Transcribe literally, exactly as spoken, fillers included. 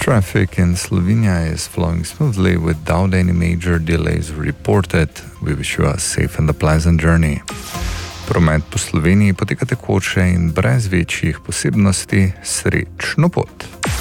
Traffic in Slovenia is flowing smoothly without any major delays reported. We wish you a safe and a pleasant journey. Promet po Sloveniji poteka tekoče in brez večjih posebnosti. Srečno pot!